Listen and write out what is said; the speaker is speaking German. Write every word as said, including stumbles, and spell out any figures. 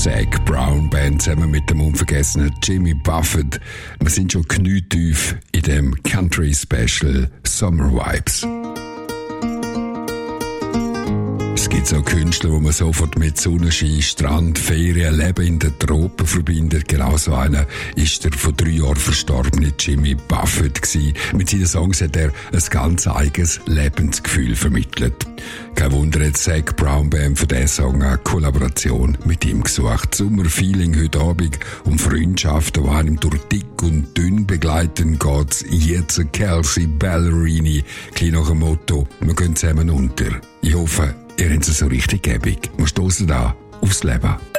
Zac Brown Band zusammen mit dem unvergessenen Jimmy Buffett. Wir sind schon knietief in dem Country Special Summer Vibes. Es gibt so Künstler, die man sofort mit Sonnenschein, Strand, Ferien, Leben in den Tropen verbindet. Genau so einer ist der vor drei Jahren verstorbene Jimmy Buffett gewesen. Mit seinen Songs hat er ein ganz eigenes Lebensgefühl vermittelt. Kein Wunder, hat Zac Brown Band für diesen Song eine Kollaboration mit ihm gesucht. Sommerfeeling heute Abend um Freundschaften, die einem durch dick und dünn begleiten, geht's jetzt Kelsey Ballerini, klein nach dem Motto, wir gehen zusammen unter. Ich hoffe, ihr habt es so richtig gäbig. Wir stoßen da aufs Leben.